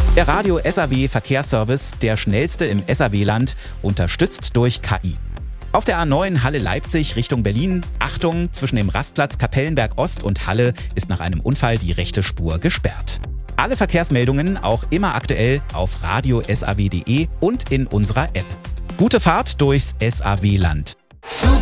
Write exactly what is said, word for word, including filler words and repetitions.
Der Radio S A W Verkehrsservice, der schnellste im S A W-Land, unterstützt durch K I. Auf der A neun Halle-Leipzig Richtung Berlin, Achtung, zwischen dem Rastplatz Kapellenberg Ost und Halle ist nach einem Unfall die rechte Spur gesperrt. Alle Verkehrsmeldungen auch immer aktuell auf radio punkt s a w punkt d e und in unserer App. Gute Fahrt durchs S A W-Land.